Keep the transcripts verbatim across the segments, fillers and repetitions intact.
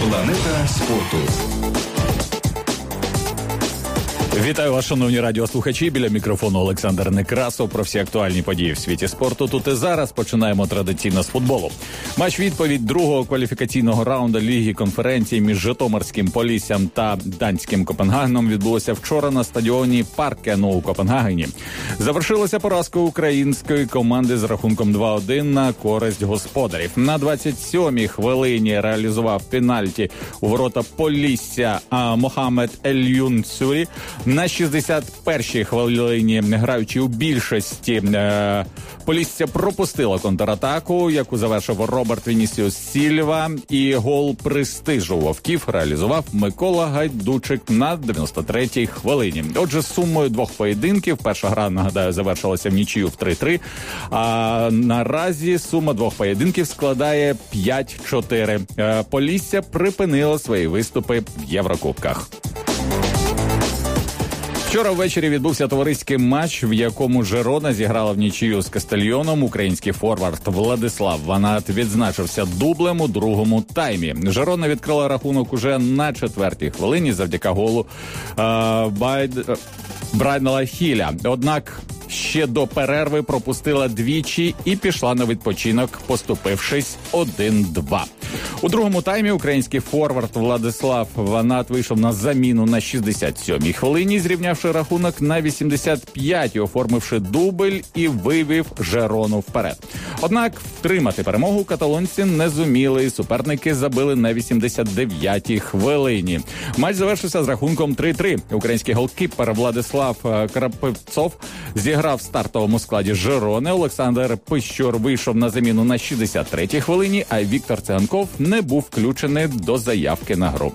Планета спорту. Вітаю вас, шановні радіослухачі. Біля мікрофону Олександр Некрасов. Про всі актуальні події в світі спорту тут і зараз. Починаємо традиційно з футболу. Матч-відповідь другого кваліфікаційного раунду Ліги конференції між Житомирським Поліссям та данським Копенгагеном відбулося вчора на стадіоні Паркен у Копенгагені. Завершилася поразкою української команди з рахунком два один на користь господарів. На двадцять сьомій хвилині реалізував пенальті у ворота Полісся Мохамед Ель-Юнсурі. На шістдесят першій хвилині, граючи у більшості, е, Полісся пропустила контратаку, яку завершив Роберт Вінісіус Сільва, і гол престижу вовків реалізував Микола Гайдучик на дев'яносто третій хвилині. Отже, з сумою двох поєдинків, перша гра, нагадаю, завершилася в нічию в три три, а наразі сума двох поєдинків складає п'ять чотири. Е, Полісся припинило свої виступи в Єврокубках. Вчора ввечері відбувся товариський матч, в якому Жирона зіграла в нічию з Кастельйоном. Український форвард Владислав Ванат відзначився дублем у другому таймі. Жирона відкрила рахунок уже на четвертій хвилині завдяки голу е, Байд... Брайнела Хіля. Однак ще до перерви пропустила двічі і пішла на відпочинок, поступившись один два. У другому таймі український форвард Владислав Ванат вийшов на заміну на шістдесят сьомій хвилині, зрівнявши рахунок на вісімдесят п'ятій, оформивши дубль і вивів Жирону вперед. Однак втримати перемогу каталонці не зуміли, суперники забили на вісімдесят дев'ятій хвилині. Матч завершився з рахунком три три. Український голкіпер Владислав Крапивцов зіграв в стартовому складі Жирони. Олександр Пищур вийшов на заміну на шістдесят третій хвилині, а Віктор Циганков не був включений до заявки на гру.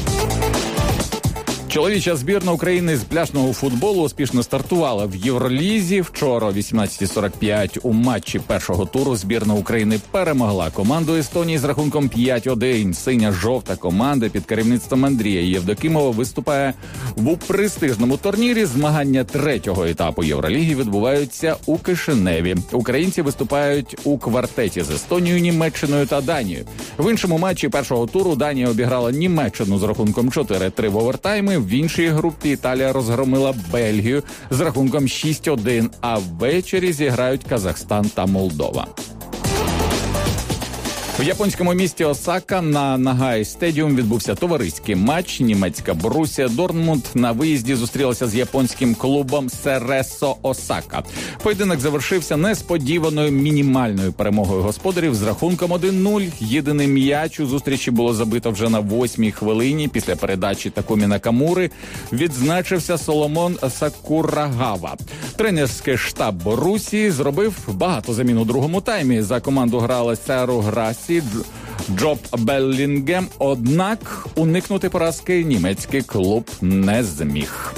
Чоловіча збірна України з пляжного футболу успішно стартувала в Євролізі. Вчора о вісімнадцятій сорок п'ять у матчі першого туру збірна України перемогла команду Естонії з рахунком п'ять один. Синя-жовта команда під керівництвом Андрія Євдокимова виступає в престижному турнірі. Змагання третього етапу Євроліги відбуваються у Кишиневі. Українці виступають у квартеті з Естонією, Німеччиною та Данією. В іншому матчі першого туру Данія обіграла Німеччину з рахунком чотири три в овертаймі. В іншій групі Італія розгромила Бельгію з рахунком шість один, а ввечері зіграють Казахстан та Молдова. В японському місті Осака на Нагай Стедіум відбувся товариський матч. Німецька Борусія Дортмунд на виїзді зустрілася з японським клубом Сересо Осака. Поєдинок завершився несподіваною мінімальною перемогою господарів з рахунком один нуль. Єдиний м'яч у зустрічі було забито вже на восьмій хвилині. Після передачі Такумі Накамури відзначився Соломон Сакурагава. Тренерський штаб Борусії зробив багато замін у другому таймі. За команду грали Серу Грасі, Джоб Беллінгем, однак уникнути поразки німецький клуб не зміг.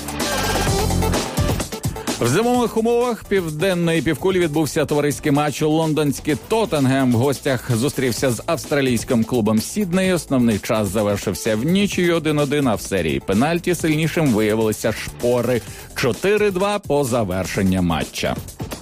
В зимових умовах південної півкулі відбувся товариський матч. Лондонський Тоттенгем в гостях зустрівся з австралійським клубом Сідней. Основний час завершився в нічию один один, а в серії пенальті сильнішим виявилися шпори чотири два по завершення матча.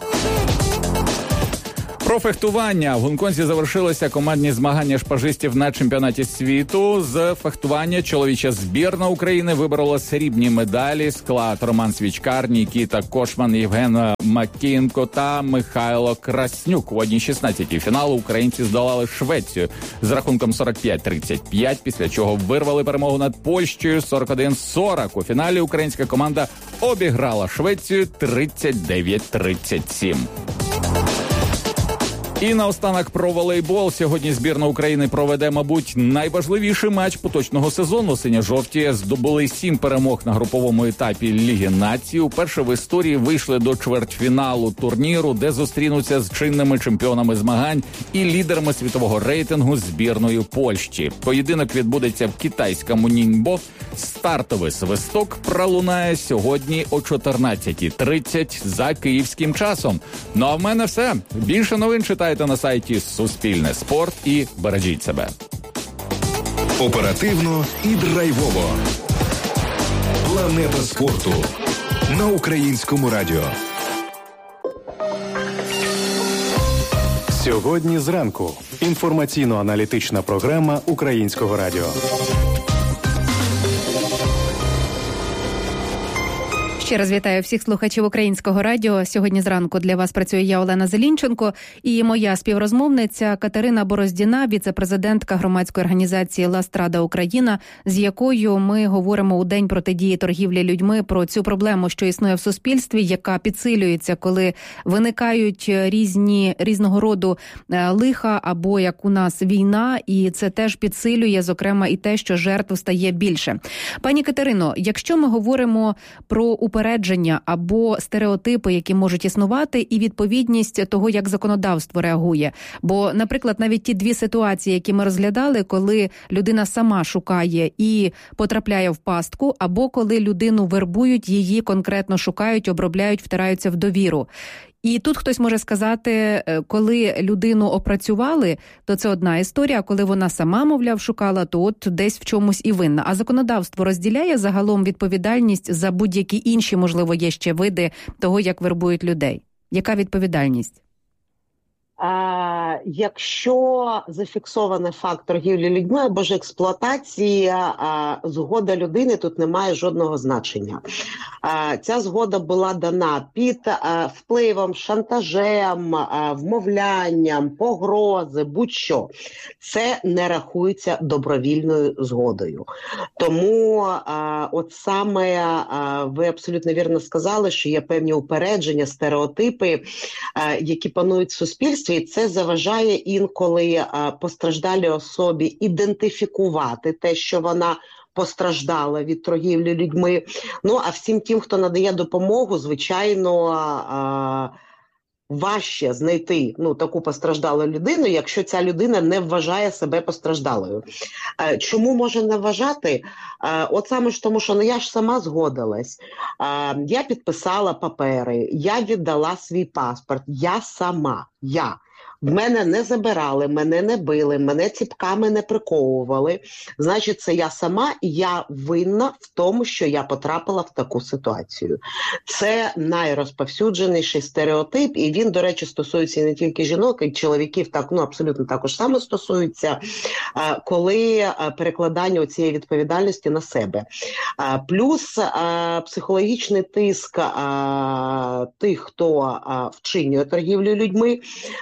Про фехтування. В Гонконзі завершилися командні змагання шпажистів на чемпіонаті світу. З фехтування чоловіча збірна України виборола срібні медалі. Склад Роман Свічкар, Нікіта Кошман, Євген Макінко та Михайло Краснюк. У одній шістнадцятій фіналу українці здолали Швецію з рахунком сорок п'ять тридцять п'ять, після чого вирвали перемогу над Польщею сорок один сорок. У фіналі українська команда обіграла Швецію тридцять дев'ять тридцять сім. І наостанок про волейбол. Сьогодні збірна України проведе, мабуть, найважливіший матч поточного сезону. Синьо-жовті здобули сім перемог на груповому етапі Ліги націй. Уперше в історії вийшли до чвертьфіналу турніру, де зустрінуться з чинними чемпіонами змагань і лідерами світового рейтингу збірною Польщі. Поєдинок відбудеться в китайському Ніньбо. Стартовий свисток пролунає сьогодні о чотирнадцятій тридцять за київським часом. Ну а в мене все. Більше новин читайте на сайті Суспільне спорт і бережіть себе. Оперативно і драйвово. Планета спорту на Українському радіо. Сьогодні зранку. Інформаційно-аналітична програма Українського радіо. Ще раз вітаю всіх слухачів Українського радіо. Сьогодні зранку для вас працює я, Олена Зелінченко, і моя співрозмовниця Катерина Бороздіна, віце-президентка громадської організації «Ластрада Україна», з якою ми говоримо у День протидії торгівлі людьми про цю проблему, що існує в суспільстві, яка підсилюється, коли виникають різні, різного роду лиха або, як у нас, війна, і це теж підсилює, зокрема, і те, що жертв стає більше. Пані Катерино, якщо ми говоримо про упередження або стереотипи, які можуть існувати, і відповідність того, як законодавство реагує. Бо, наприклад, навіть ті дві ситуації, які ми розглядали, коли людина сама шукає і потрапляє в пастку, або коли людину вербують, її конкретно шукають, обробляють, втираються в довіру. І тут хтось може сказати, коли людину опрацювали, то це одна історія, а коли вона сама, мовляв, шукала, то от десь в чомусь і винна. А законодавство розділяє загалом відповідальність за будь-які інші, можливо, є ще види того, як вербують людей. Яка відповідальність? А, якщо зафіксований факт торгівлі людьми або ж експлуатації, а, згода людини тут не має жодного значення. А, ця згода була дана під а, впливом, шантажем, а, вмовлянням, погрози, будь-що. Це не рахується добровільною згодою. Тому а, от саме а, ви абсолютно вірно сказали, що є певні упередження, стереотипи, а, які панують в суспільстві. І це заважає інколи а, постраждалій особі ідентифікувати те, що вона постраждала від торгівлі людьми. Ну, а всім тим, хто надає допомогу, звичайно, а, важче знайти ну, таку постраждалу людину, якщо ця людина не вважає себе постраждалою. А, чому може не вважати? А, от саме ж тому, що ну, я ж сама згодилась. А, я підписала папери, я віддала свій паспорт, я сама, я. В мене не забирали, мене не били, мене ціпками не приковували. Значить, це я сама, і я винна в тому, що я потрапила в таку ситуацію. Це найрозповсюдженіший стереотип, і він, до речі, стосується не тільки жінок, і чоловіків так, ну, абсолютно також само стосується, коли перекладання цієї відповідальності на себе. Плюс психологічний тиск тих, хто вчинює торгівлю людьми,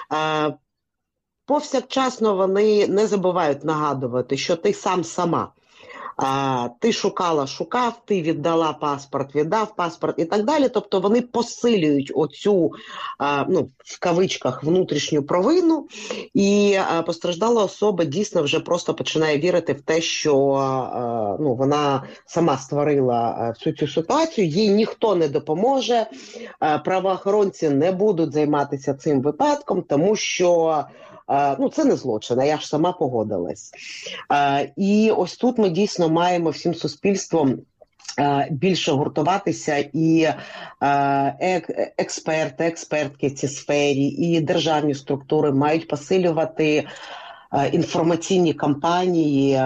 повсякчасно вони не забувають нагадувати, що ти сам сама. А, ти шукала, шукав, ти віддала паспорт, віддав паспорт і так далі. Тобто вони посилюють оцю, а, ну, в кавичках, внутрішню провину, і а, постраждала особа дійсно вже просто починає вірити в те, що а, ну, вона сама створила всю цю ситуацію, їй ніхто не допоможе, а, правоохоронці не будуть займатися цим випадком, тому що ну, це не злочин, а я ж сама погодилась. І ось тут ми дійсно маємо всім суспільством більше гуртуватися, і експерти, експертки в цій сфері, і державні структури мають посилювати інформаційні кампанії,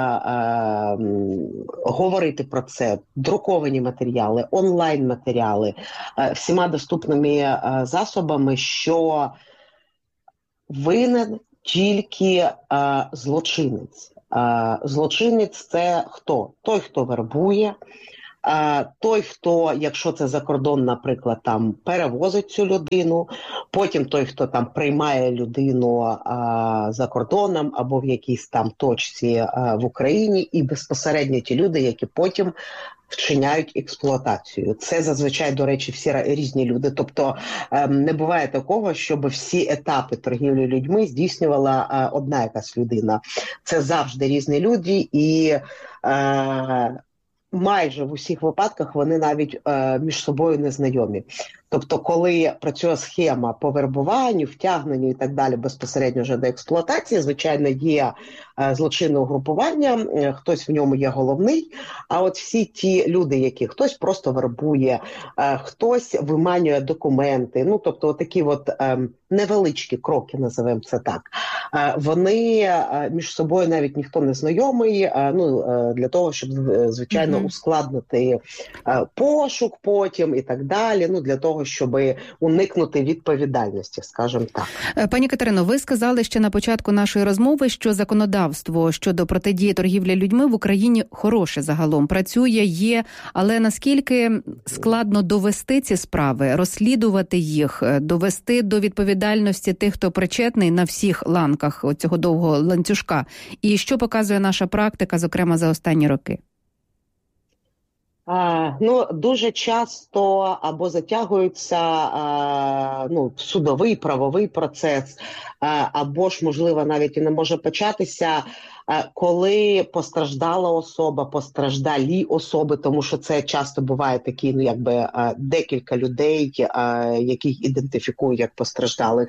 говорити про це, друковані матеріали, онлайн-матеріали, всіма доступними засобами, що винен тільки а, злочинець. А, злочинець – це хто? Той, хто вербує, а, той, хто, якщо це за кордон, наприклад, там перевозить цю людину, потім той, хто там приймає людину а, за кордоном або в якійсь там точці а, в Україні, і безпосередньо ті люди, які потім вчиняють експлуатацію. Це зазвичай, до речі, всі різні люди. Тобто не буває такого, щоб всі етапи торгівлі людьми здійснювала одна якась людина. Це завжди різні люди, і е, майже в усіх випадках вони навіть е, між собою не знайомі. Тобто, коли працює схема по вербуванню, втягненню і так далі безпосередньо вже до експлуатації, звичайно, є е, злочинне угрупування, е, хтось в ньому є головний, а от всі ті люди, які хтось просто вербує, е, хтось виманює документи, ну, тобто, такі от е, невеличкі кроки, називаємо це так, е, вони е, між собою навіть ніхто не знайомий, е, ну, е, для того, щоб, звичайно, mm-hmm. ускладнити е, пошук потім і так далі, ну, для того, того, щоб уникнути відповідальності, скажімо так. Пані Катерино, ви сказали ще на початку нашої розмови, що законодавство щодо протидії торгівлі людьми в Україні хороше загалом, працює, є, але наскільки складно довести ці справи, розслідувати їх, довести до відповідальності тих, хто причетний на всіх ланках цього довгого ланцюжка, і що показує наша практика, зокрема за останні роки? А, ну, дуже часто або затягується а, ну, судовий, правовий процес, а, або ж, можливо, навіть і не може початися, а, коли постраждала особа, постраждалі особи, тому що це часто буває такі, ну, якби а, декілька людей, а, яких ідентифікують як постраждалих,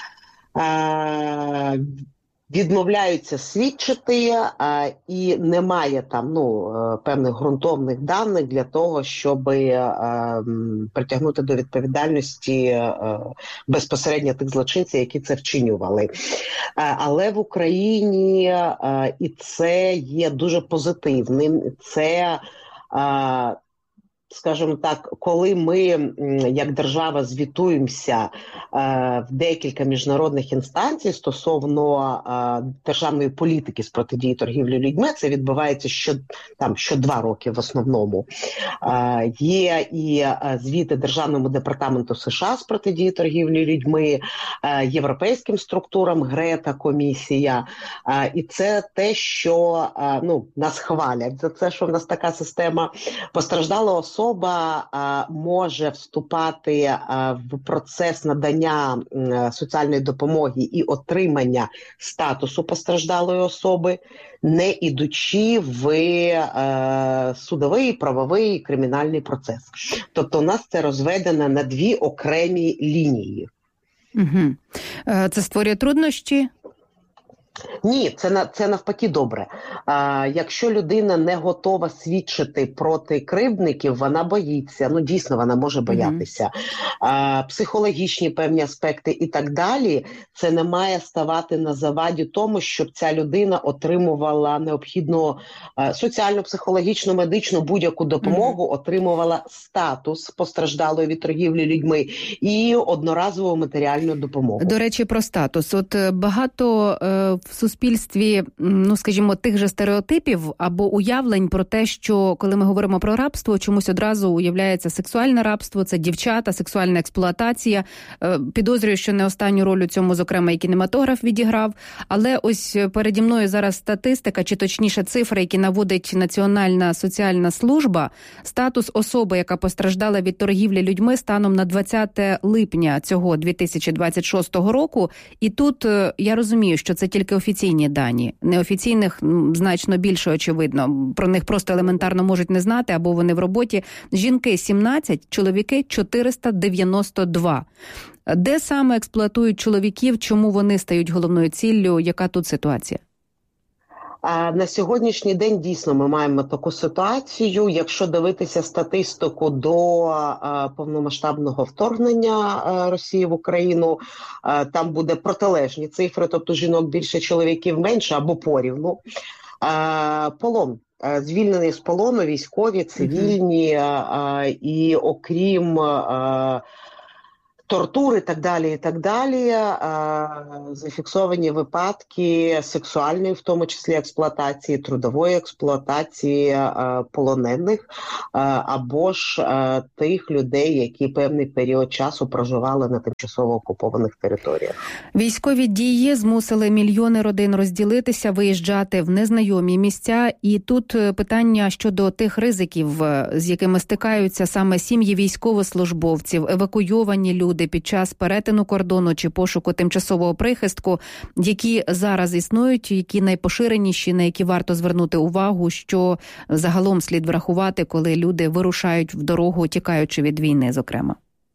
а, відмовляються свідчити, а, і немає там ну певних ґрунтовних даних для того, щоб а, притягнути до відповідальності а, безпосередньо тих злочинців, які це вчинювали. А, але в Україні а, і це є дуже позитивним. Це а, скажімо так, коли ми, як держава, звітуємося е, в декілька міжнародних інстанцій стосовно е, державної політики з протидії торгівлі людьми, це відбувається що, там, що два роки в основному. Е, є і е, звіти Державному департаменту США з протидії торгівлі людьми, е, європейським структурам, Грета, комісія. Е, і це те, що е, ну, нас хвалять за це, що в нас така система. Постраждала особа, Особа а, може вступати а, в процес надання а, соціальної допомоги і отримання статусу постраждалої особи, не ідучи в а, судовий, правовий, кримінальний процес. Тобто у нас це розведено на дві окремі лінії. Угу. Це створює труднощі? Ні, це, це навпаки добре. А, якщо людина не готова свідчити проти кривдників, вона боїться, ну дійсно вона може боятися. Mm-hmm. А, психологічні певні аспекти і так далі, це не має ставати на заваді тому, щоб ця людина отримувала необхідну а, соціальну, психологічну, медичну, будь-яку допомогу, mm-hmm. отримувала статус постраждалої від торгівлі людьми і одноразову матеріальну допомогу. До речі, про статус. От багато е, в суспільстві, ну, скажімо, тих же стереотипів або уявлень про те, що коли ми говоримо про рабство, чомусь одразу уявляється сексуальне рабство, це дівчата, сексуальна експлуатація. Підозрюю, що не останню роль у цьому, зокрема, і кінематограф відіграв. Але ось переді мною зараз статистика, чи точніше цифри, які наводить Національна соціальна служба. Статус особи, яка постраждала від торгівлі людьми станом на двадцяте липня цього дві тисячі двадцять шостого року. І тут я розумію, що це тільки офіційні дані. Неофіційних значно більше, очевидно. Про них просто елементарно можуть не знати, або вони в роботі. Жінки сімнадцять, чоловіки чотириста дев'яносто два. Де саме експлуатують чоловіків, чому вони стають головною ціллю, яка тут ситуація? А на сьогоднішній день дійсно ми маємо таку ситуацію. Якщо дивитися статистику до а, повномасштабного вторгнення а, Росії в Україну, а, там буде протилежні цифри, тобто жінок більше, чоловіків менше або порівну. А, полон. Звільнені з полону, військові, цивільні, а, і окрім а, тортур і так далі, і так далі, зафіксовані випадки сексуальної, в тому числі експлуатації, трудової експлуатації полонених або ж тих людей, які певний період часу проживали на тимчасово окупованих територіях. Військові дії змусили мільйони родин розділитися, виїжджати в незнайомі місця. І тут питання щодо тих ризиків, з якими стикаються саме сім'ї військовослужбовців, евакуйовані люди під час перетину кордону чи пошуку тимчасового прихистку, які зараз існують, які найпоширеніші, на які варто звернути увагу, що загалом слід врахувати, коли люди вирушають в дорогу, тікаючи від війни, зокрема?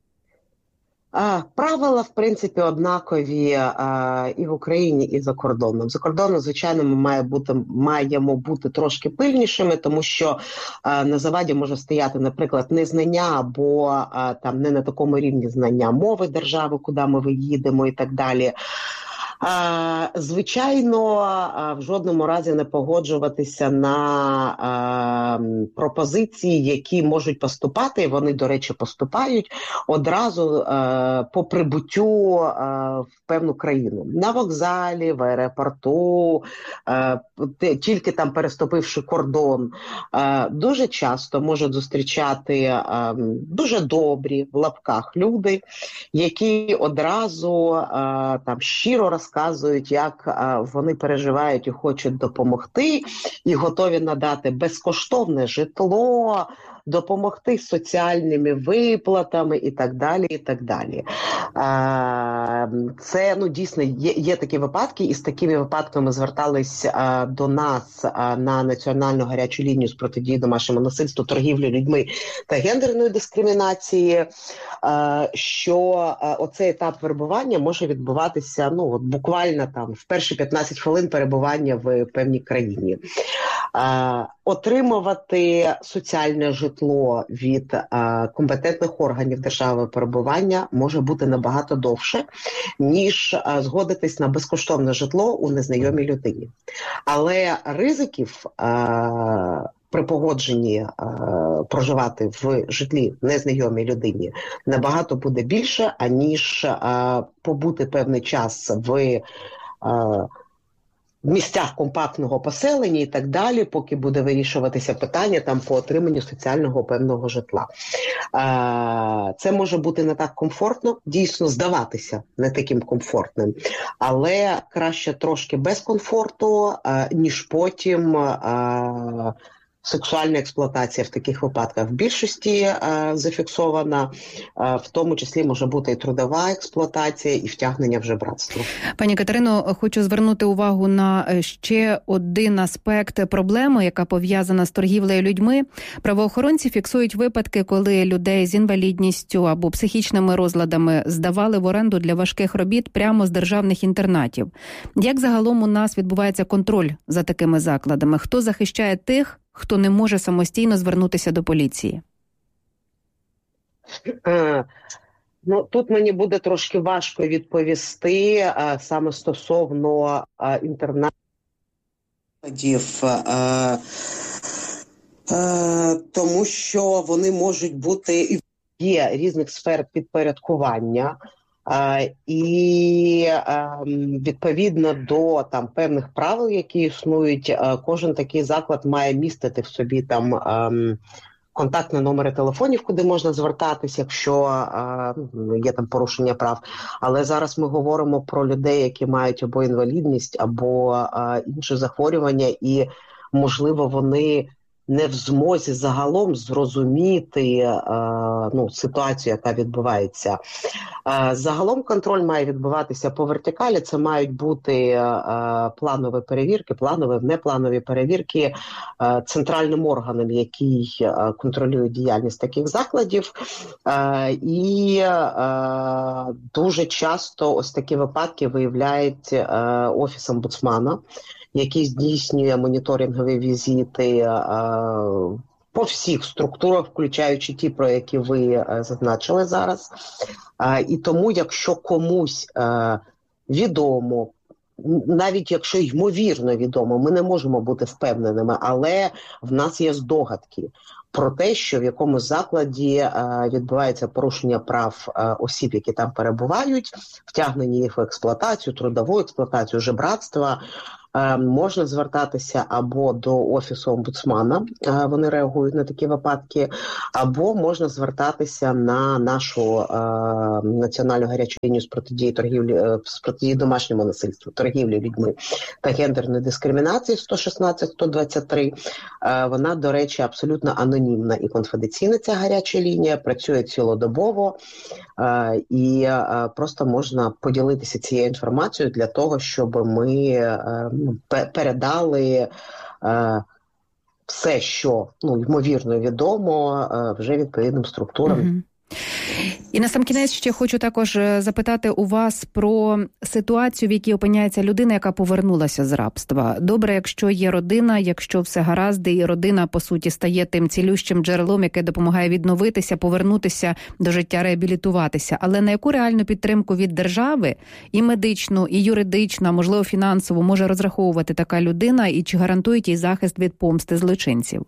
А, правила, в принципі, однакові а, і в Україні, і за кордоном. За кордоном, звичайно, ми має бути, маємо бути трошки пильнішими, тому що а, на заваді може стояти, наприклад, незнання або а, там не на такому рівні знання мови держави, куди ми виїдемо і так далі. Звичайно, в жодному разі не погоджуватися на пропозиції, які можуть поступати, вони, до речі, поступають одразу по прибуттю в певну країну. На вокзалі, в аеропорту, тільки там переступивши кордон, дуже часто можуть зустрічати дуже добрі, в лапках, люди, які одразу там щиро розказують, як вони переживають і хочуть допомогти, і готові надати безкоштовне житло, допомогти з соціальними виплатами і так далі, і так далі. Це, ну, дійсно, є, є такі випадки, і з такими випадками звертались до нас на національну гарячу лінію з протидії домашньому насильству, торгівлі людьми та гендерної дискримінації, що оцей етап вербування може відбуватися, ну, от буквально там в перші п'ятнадцять хвилин перебування в певній країні. Отримувати соціальне житло від а, компетентних органів держави перебування може бути набагато довше, ніж а, згодитись на безкоштовне житло у незнайомій людині. Але ризиків а, при погодженні а, проживати в житлі незнайомій людині набагато буде більше, аніж а, побути певний час в а, в місцях компактного поселення і так далі, поки буде вирішуватися питання там по отриманню соціального певного житла. Це може бути не так комфортно, дійсно здаватися не таким комфортним, але краще трошки без комфорту, ніж потім сексуальна експлуатація в таких випадках в більшості е, зафіксована, е, в тому числі може бути і трудова експлуатація, і втягнення в жебратство. Пані Катерино, хочу звернути увагу на ще один аспект проблеми, яка пов'язана з торгівлею людьми. Правоохоронці фіксують випадки, коли людей з інвалідністю або психічними розладами здавали в оренду для важких робіт прямо з державних інтернатів. Як загалом у нас відбувається контроль за такими закладами? Хто захищає тих, хто не може самостійно звернутися до поліції? Е, ну, тут мені буде трошки важко відповісти а, саме стосовно а, інтернатів, а, а, тому що вони можуть бути, є різних сфер підпорядкування, Uh, і uh, відповідно до там певних правил, які існують, uh, кожен такий заклад має містити в собі там um, контактні номери телефонів, куди можна звертатись, якщо uh, є там порушення прав. Але зараз ми говоримо про людей, які мають або інвалідність, або uh, інші захворювання, і можливо вони не в змозі загалом зрозуміти е, ну, ситуацію, яка відбувається. Е, загалом контроль має відбуватися по вертикалі. Це мають бути е, планові перевірки, планові, непланові перевірки е, центральним органом, який е, контролює діяльність таких закладів. Е, і е, дуже часто ось такі випадки виявляють е, Офіс омбудсмана, який здійснює моніторингові візити е, по всіх структурах, включаючи ті, про які ви е, зазначили зараз. Е, і тому, якщо комусь е, відомо, навіть якщо ймовірно відомо, ми не можемо бути впевненими, але в нас є здогадки про те, що в якомусь закладі е, відбувається порушення прав е, осіб, які там перебувають, втягнення їх в експлуатацію, трудову експлуатацію, жебратства, е, можна звертатися або до Офісу омбудсмана, е, вони реагують на такі випадки, або можна звертатися на нашу е, національну гарячу лінію з протидії торгівлі, е, з протидії домашньому насильству, торгівлі людьми та гендерної дискримінації сто шістнадцять сто двадцять три. Е, вона, до речі, абсолютно анонімна і конфіденційна ця гаряча лінія, працює цілодобово, е, і е, просто можна поділитися цією інформацією для того, щоб ми е, передали е, все, що, ну, ймовірно відомо, е, вже відповідним структурам. Угу. І насамкінець ще хочу також запитати у вас про ситуацію, в якій опиняється людина, яка повернулася з рабства. Добре, якщо є родина, якщо все гаразд, і родина, по суті, стає тим цілющим джерелом, яке допомагає відновитися, повернутися до життя, реабілітуватися. Але на яку реальну підтримку від держави, і медичну, і юридичну, можливо, фінансову, може розраховувати така людина, і чи гарантує їй захист від помсти злочинців?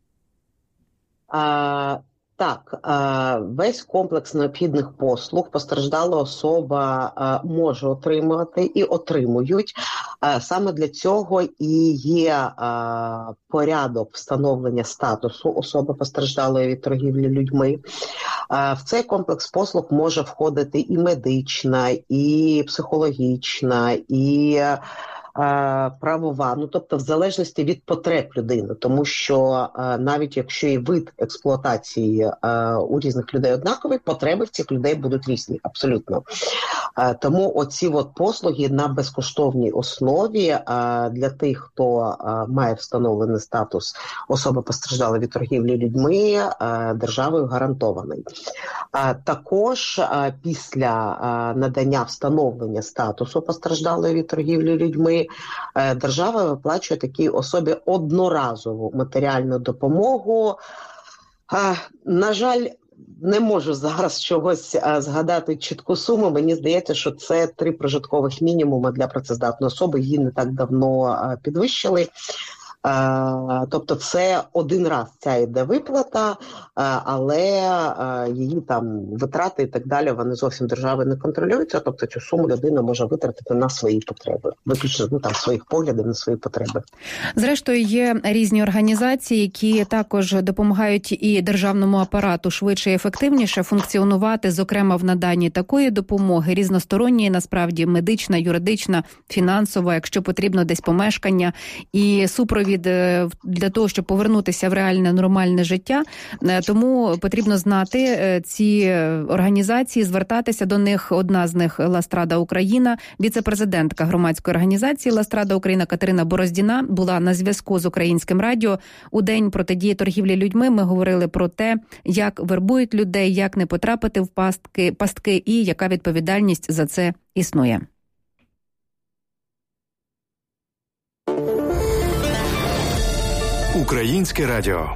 А... Так, весь комплекс необхідних послуг постраждала особа може отримувати і отримують. Саме для цього і є порядок встановлення статусу особи постраждалої від торгівлі людьми. В цей комплекс послуг може входити і медична, і психологічна, і правова, ну тобто в залежності від потреб людини, тому що а, навіть якщо і вид експлуатації а, у різних людей однаковий, потреби в цих людей будуть різні, абсолютно. А, тому оці от послуги на безкоштовній основі а, для тих, хто а, має встановлений статус особи постраждали від торгівлі людьми, а, державою гарантований. А, також а, після а, надання встановлення статусу постраждалої від торгівлі людьми держава виплачує такій особі одноразову матеріальну допомогу. На жаль, не можу зараз чогось згадати чітку суму. Мені здається, що це три прожиткових мінімуми для працездатної особи. Її не так давно підвищили. Тобто це один раз ця йде виплата, але її там витрати і так далі, вони зовсім держави не контролюються, тобто цю суму людина може витратити на свої потреби, виключно ну, там, своїх поглядів на свої потреби. Зрештою, є різні організації, які також допомагають і державному апарату швидше і ефективніше функціонувати, зокрема в наданні такої допомоги, різносторонньої, насправді, медична, юридична, фінансова, якщо потрібно десь помешкання і супровід для того, щоб повернутися в реальне нормальне життя. Тому потрібно знати ці організації, звертатися до них. Одна з них – Ластрада Україна. Віце-президентка громадської організації Ластрада Україна Катерина Бороздіна була на зв'язку з Українським радіо. У день протидії торгівлі людьми ми говорили про те, як вербують людей, як не потрапити в пастки, пастки і яка відповідальність за це існує. Українське радіо.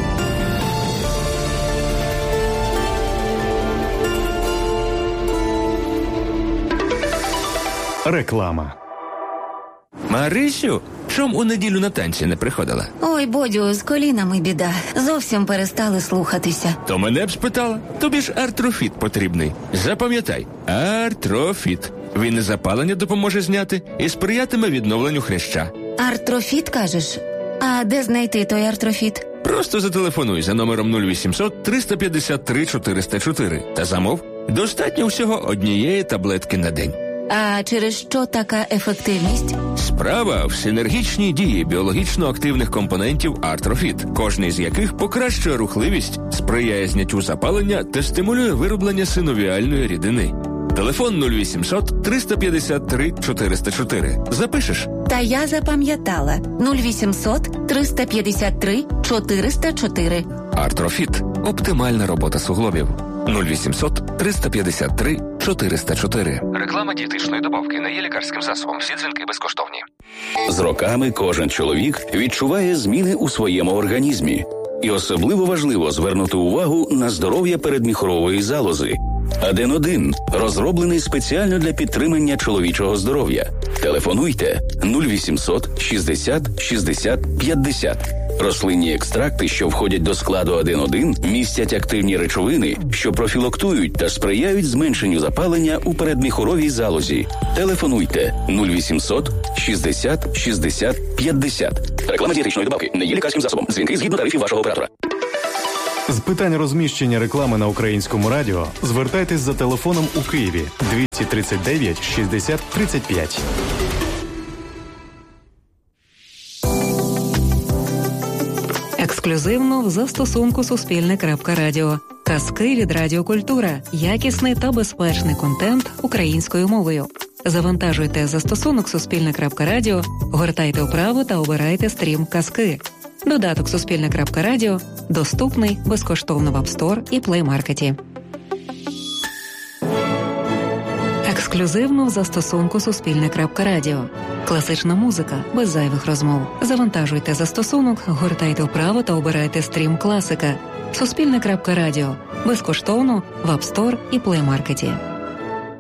Реклама. Марисю, чом у неділю на танці не приходила? Ой, Бодю, з колінами біда. Зовсім перестали слухатися. То мене б спитала. Тобі ж Артрофіт потрібний. Запам'ятай, Артрофіт. Він і запалення допоможе зняти і сприятиме відновленню хряща. Артрофіт, кажеш? А де знайти той Артрофіт? Просто зателефонуй за номером нуль вісімсот триста п'ятдесят три чотириста чотири та замов. Достатньо всього однієї таблетки на день. А через що така ефективність? Справа в синергічній дії біологічно активних компонентів Артрофіт, кожний з яких покращує рухливість, сприяє зняттю запалення та стимулює вироблення синовіальної рідини. Телефон нуль вісімсот триста п'ятдесят три чотириста чотири. Запишеш? Та я запам'ятала. нуль вісімсот триста п'ятдесят три чотириста чотири. Артрофіт. Оптимальна робота суглобів. нуль вісімсот триста п'ятдесят три чотириста чотири. Реклама дієтичної добавки не є лікарським засобом. Всі дзвінки безкоштовні. З роками кожен чоловік відчуває зміни у своєму організмі. І особливо важливо звернути увагу на здоров'я передміхорової залози. Аден один розроблений спеціально для підтримання чоловічого здоров'я. Телефонуйте нуль вісімсот шістдесят шістдесят п'ятдесят. Рослинні екстракти, що входять до складу Аден один, містять активні речовини, що профілактують та сприяють зменшенню запалення у передміхоровій залозі. Телефонуйте нуль вісімсот шістдесят шістдесят п'ятдесят. Реклама дієтичної добавки не є лікарським засобом. Дзвінки згідно тарифів вашого оператора. З питань розміщення реклами на Українському радіо звертайтесь за телефоном у Києві двісті тридцять дев'ять шістдесят тридцять п'ять. Ексклюзивно в застосунку Суспільне.Радіо. Казки від Радіокультура. Якісний та безпечний контент українською мовою. Завантажуйте застосунок Суспільне.Радіо, гортайте вправо та обирайте стрім «Казки». Додаток Суспільне.Радіо доступний безкоштовно в App Store і Play Market. Ексклюзивно в застосунку Суспільне.Радіо. Класична музика без зайвих розмов. Завантажуйте застосунок, гортайте вправо та обирайте стрім класика. Суспільне.Радіо. Безкоштовно в App Store і Play Market.